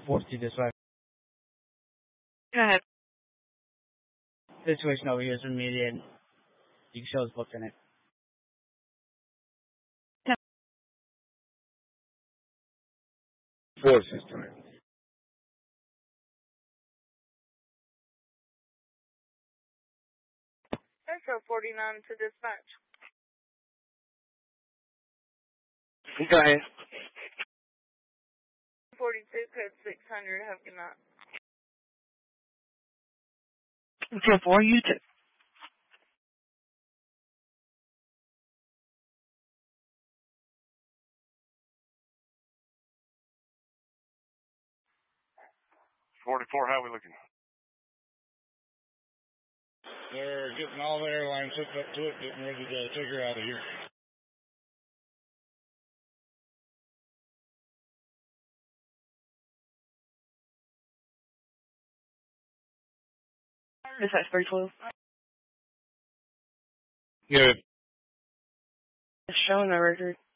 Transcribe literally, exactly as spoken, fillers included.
forty dispatch. Go ahead. Situation over here is immediate. You can show us booked in it. Four system. Metro forty-nine to dispatch. Go ahead. forty-two, code six hundred, have a good night. Okay, for you too. forty-four, how are we looking? They're getting all the airlines hooked up to it, getting ready to take her out of here. Dispatch three twelve. Good. It's showing the record.